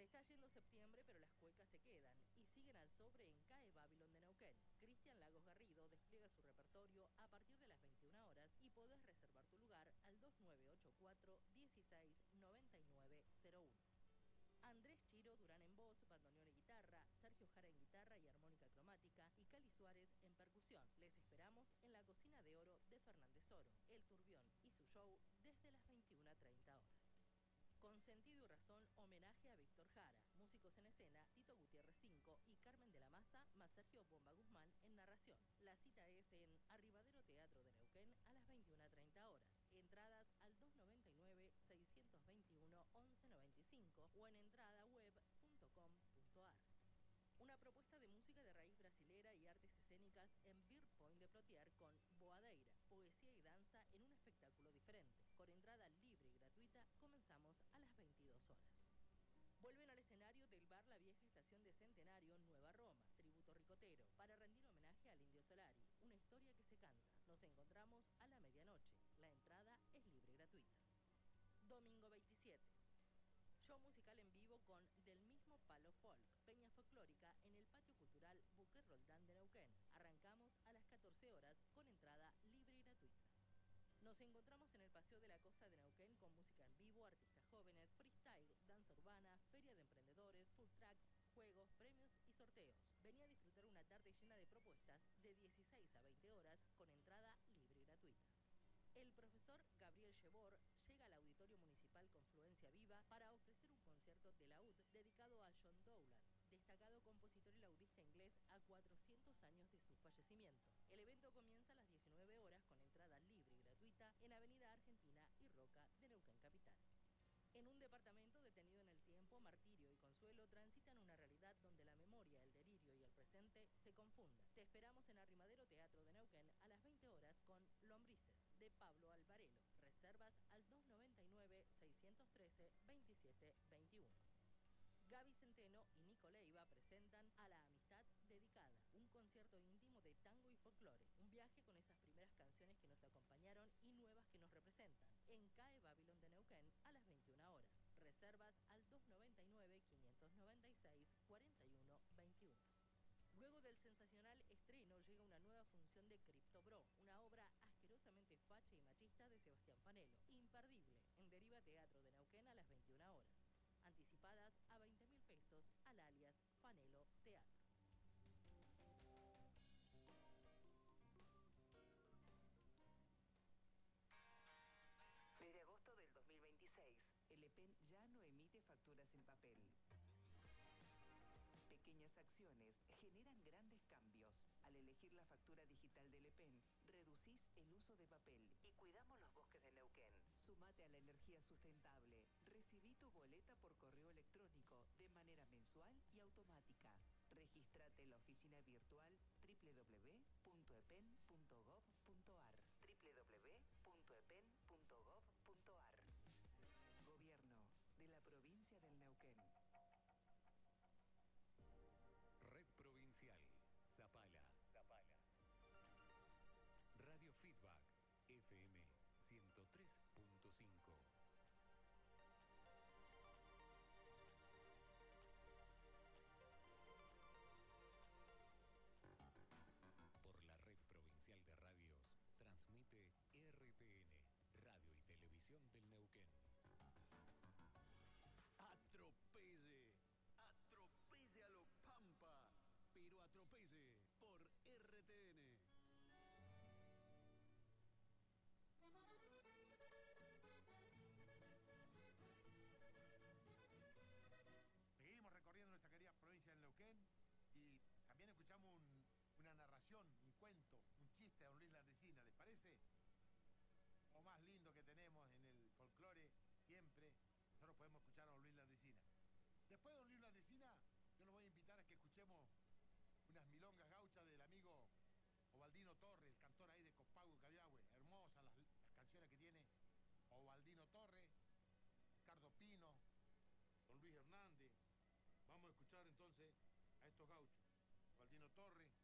está yendo septiembre, pero las cuecas se quedan y siguen al sobre en CAE Babylon de Neuquén. Cristian Lagos Garrido despliega su repertorio a partir de las 21 horas y podés reservar tu lugar al 2984 16 9901. Andrés Chiro Durán en voz, bandoneón y guitarra, Sergio Jara en guitarra y armónica cromática y Cali Suárez en percusión. Les esperamos en la Cocina de Oro de Fernández Oro, El Turbión y su show desde las 21:30 horas. Con sentido y razón, homenaje a Víctor Jara, músicos en escena, Tito Gutiérrez 5 y Carmen de la Maza, más Sergio Bomba Guzmán en narración. La cita es en Arribadero Teatro de Neuquén a las 21:30 horas. Entradas al 299-621-1195 o en entradaweb.com.ar. Una propuesta de música de raíz brasilera y artes escénicas en Beer Point de Plotier con Boadeira, poesía y danza en un espectáculo diferente. Con entrada libre y gratuita, comenzamos a las 22 horas. Vuelven al escenario del bar La Vieja Estación de Centenario, Nueva Roma, tributo ricotero, para rendir homenaje al Indio Solari, una historia que se canta. Nos encontramos a la medianoche. La entrada es libre y gratuita. Domingo 27. Show musical en vivo con Del Mismo Palo Folk, peña folclórica en el Patio Cultural Buquet Roldán de Neuquén. Arrancamos a las 14 horas con entrada libre y gratuita. Nos encontramos en el Paseo de la Costa de Neuquén con música en vivo, artistas jóvenes, freestyle, danza urbana, feria de emprendedores, food trucks, juegos, premios y sorteos. Vení a disfrutar una tarde llena de propuestas de 16 a 20 horas con entrada libre y gratuita. El profesor Gabriel Chebor llega al Auditorio Municipal Confluencia Viva para ofrecer un concierto de laúd dedicado a John Dowland, destacado compositor y laudista inglés a 400 años de su fallecimiento. El evento comienza a las 19 horas con entrada libre y gratuita en Avenida Argentina y Roca de Neuquén Capital. En un departamento detenido en el tiempo, Martirio y Consuelo transitan una realidad donde la memoria, el delirio y el presente se confunden. Te esperamos en Arrimadero Teatro de Neuquén a las 20 horas con Lombrices, de Pablo Alvarelo. Reservas al 299-613-2721. Gaby Centeno y Nico Leiva presentan A la Amistad Dedicada, un concierto íntimo de tango y folclore, un viaje con esas primeras canciones que nos acompañaron y nuevas que nos representan, en CAE Babylon de Neuquén a las 21 horas. Reservas al 299-596-4121. Luego del sensacional estreno llega una nueva función de Crypto Bro, una obra asquerosamente facha y machista de Sebastián Fanelo, imperdible, en Deriva Teatro de Neuquén a las 21 horas. Anticipadas a 20.000 pesos al alias Fanelo Teatro. Desde agosto del 2026, el EPEN ya no emite facturas en papel. Pequeñas acciones generan grandes cambios. Al elegir la factura digital del EPEN, reducís el uso de papel y cuidamos los bosques de Neuquén. Sumate a la energía sustentable. Recibí tu boleta por correo electrónico de manera mensual y automática. Regístrate en la oficina virtual www.epen.gov.ar www.epen.gov.ar. Gobierno de la provincia del Neuquén. Red Provincial, Zapala. Radio Feedback, FM 103.5. Por la Red Provincial de Radios, transmite RTN, Radio y Televisión del Neuquén. Atropelle a lo Pampa, pero atropelle por RTN. Seguimos recorriendo nuestra querida provincia del Neuquén y también escuchamos una narración, un cuento, un chiste de don Luis Landesina, ¿les parece? Lo más lindo que tenemos en el folclore siempre, nosotros podemos escuchar a don Luis Landesina. Después de don Luis Landesina, yo los voy a invitar a que escuchemos unas milongas gauchas del amigo Ovaldino Torres, el cantor ahí de Copagüe, Cabiahue. Hermosas las canciones que tiene Ovaldino Torres, Ricardo Pino, don Luis Hernández. Vamos a escuchar entonces a estos gauchos. Ovaldino Torres,